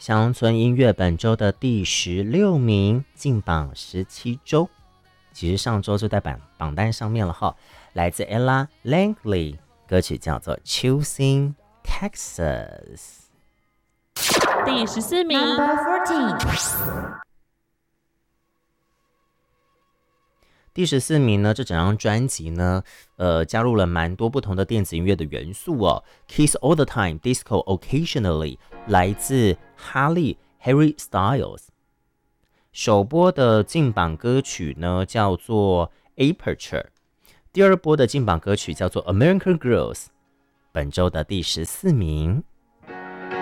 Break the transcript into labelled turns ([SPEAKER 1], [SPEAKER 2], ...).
[SPEAKER 1] 乡村音乐本周的第16名，进榜17周。其实上周就在榜单上面了哈。来自 Ella Langley， 歌曲叫做 Choosing Texas。
[SPEAKER 2] 第14名
[SPEAKER 3] Number 14。
[SPEAKER 1] 第14名呢，这整张专辑呢，加入了蛮多不同的电子音乐的元素哦。Kiss All the Time, Disco Occasionally， 来自哈利 Harry Styles。首播的进榜歌曲呢，叫做 Aperture。第二波的进榜歌曲叫做 American Girls， 本周的第14名。